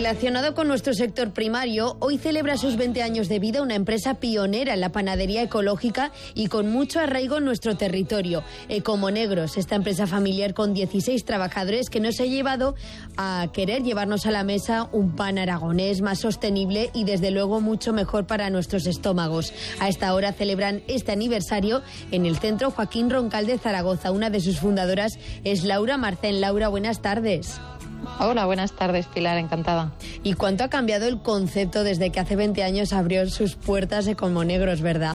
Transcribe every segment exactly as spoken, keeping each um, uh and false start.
relacionado con nuestro sector primario, hoy celebra sus veinte años de vida una empresa pionera en la panadería ecológica y con mucho arraigo en nuestro territorio. Ecomonegros, esta empresa familiar con dieciséis trabajadores que nos ha llevado a querer llevarnos a la mesa un pan aragonés más sostenible y desde luego mucho mejor para nuestros estómagos. A esta hora celebran este aniversario en el Centro Joaquín Roncal de Zaragoza. Una de sus fundadoras es Laura Marcén. Laura, buenas tardes. Hola, buenas tardes, Pilar, encantada. ¿Y cuánto ha cambiado el concepto desde que hace veinte años abrió sus puertas Ecomonegros, verdad?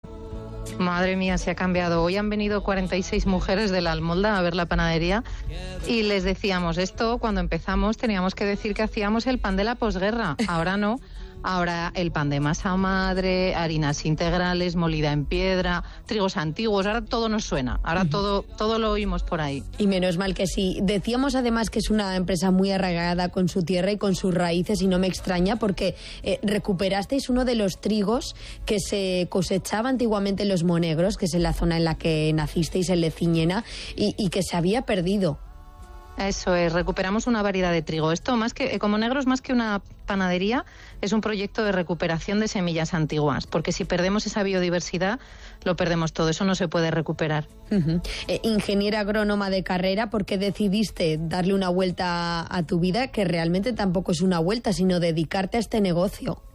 Madre mía, se ha cambiado. Hoy han venido cuarenta y seis mujeres de la Almolda a ver la panadería y les decíamos esto, cuando empezamos teníamos que decir que hacíamos el pan de la posguerra, ahora no. Ahora el pan de masa madre, harinas integrales, molida en piedra, trigos antiguos, ahora todo nos suena, ahora uh-huh. todo todo lo oímos por ahí. Y menos mal que sí. Decíamos además que es una empresa muy arraigada con su tierra y con sus raíces y no me extraña porque eh, recuperasteis uno de los trigos que se cosechaba antiguamente en los Monegros, que es en la zona en la que nacisteis, en Leciñena, y, y que se había perdido. Eso es, recuperamos una variedad de trigo. Esto, más que Ecomonegros, más que una panadería, es un proyecto de recuperación de semillas antiguas, porque si perdemos esa biodiversidad, lo perdemos todo, eso no se puede recuperar. Uh-huh. Eh, ingeniera agrónoma de carrera, ¿por qué decidiste darle una vuelta a tu vida, que realmente tampoco es una vuelta, sino dedicarte a este negocio?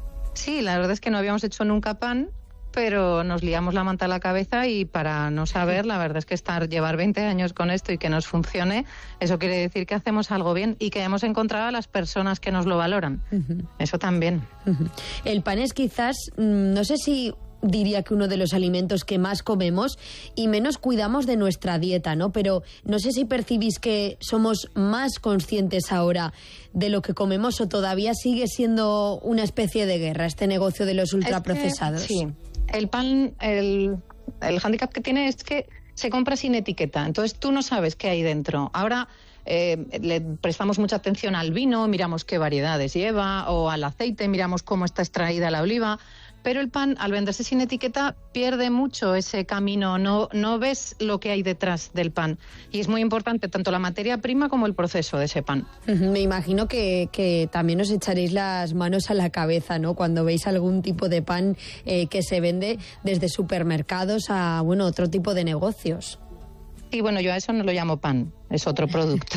Sí, la verdad es que no habíamos hecho nunca pan, pero nos liamos la manta a la cabeza y para no saber, la verdad es que estar llevar veinte años con esto y que nos funcione, eso quiere decir que hacemos algo bien y que hemos encontrado a las personas que nos lo valoran. Uh-huh. Eso también. Uh-huh. El pan es quizás, no sé si diría que uno de los alimentos que más comemos y menos cuidamos de nuestra dieta, ¿no? Pero no sé si percibís que somos más conscientes ahora de lo que comemos o todavía sigue siendo una especie de guerra este negocio de los ultraprocesados. Es que, sí. El pan, el, el hándicap que tiene es que se compra sin etiqueta, entonces tú no sabes qué hay dentro. Ahora eh, le prestamos mucha atención al vino, miramos qué variedades lleva, o al aceite, miramos cómo está extraída la oliva, pero el pan, al venderse sin etiqueta, pierde mucho ese camino, no, no ves lo que hay detrás del pan. Y es muy importante tanto la materia prima como el proceso de ese pan. Me imagino que, que también os echaréis las manos a la cabeza, ¿no? Cuando veis algún tipo de pan eh, que se vende desde supermercados a, bueno, otro tipo de negocios. Y bueno, yo a eso no lo llamo pan, es otro producto.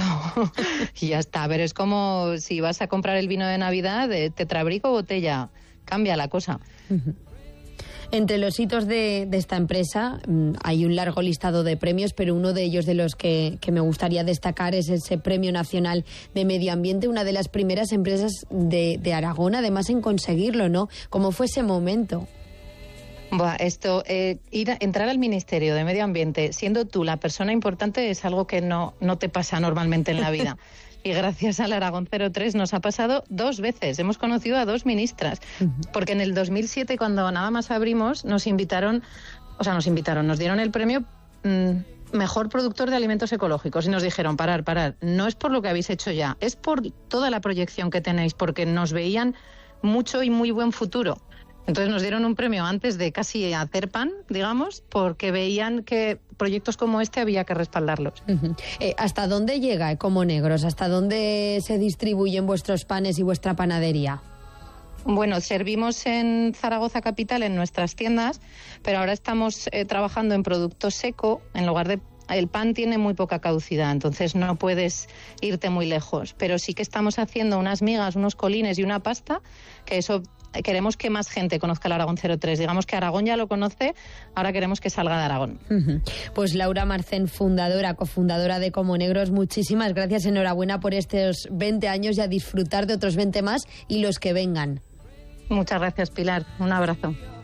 Y ya está, pero es como si vas a comprar el vino de Navidad, de tetrabric o botella. Cambia la cosa. Uh-huh. Entre los hitos de, de esta empresa mmm, hay un largo listado de premios, pero uno de ellos de los que, que me gustaría destacar es ese Premio Nacional de Medio Ambiente, una de las primeras empresas de, de Aragón, además en conseguirlo, ¿no? ¿Cómo fue ese momento? Buah, esto, eh, ir a, entrar al Ministerio de Medio Ambiente siendo tú la persona importante es algo que no, no te pasa normalmente en la vida. Y gracias al Aragón cero tres nos ha pasado dos veces. Hemos conocido a dos ministras. Uh-huh. Porque en el dos mil siete, cuando nada más abrimos, nos invitaron, o sea, nos invitaron, nos dieron el premio mmm, Mejor Productor de Alimentos Ecológicos. Y nos dijeron, parar, parar, no es por lo que habéis hecho ya, es por toda la proyección que tenéis, porque nos veían mucho y muy buen futuro. Entonces nos dieron un premio antes de casi hacer pan, digamos, porque veían que proyectos como este había que respaldarlos. Uh-huh. Eh, ¿Hasta dónde llega Ecomonegros? ¿Hasta dónde se distribuyen vuestros panes y vuestra panadería? Bueno, servimos en Zaragoza capital en nuestras tiendas, pero ahora estamos eh, trabajando en producto seco en lugar de... El pan tiene muy poca caducidad, entonces no puedes irte muy lejos, pero sí que estamos haciendo unas migas, unos colines y una pasta, que eso queremos que más gente conozca el Aragón cero tres. Digamos que Aragón ya lo conoce, ahora queremos que salga de Aragón. Uh-huh. Pues Laura Marcén, fundadora, cofundadora de Ecomonegros, muchísimas gracias, enhorabuena por estos veinte años y a disfrutar de otros veinte más y los que vengan. Muchas gracias, Pilar. Un abrazo.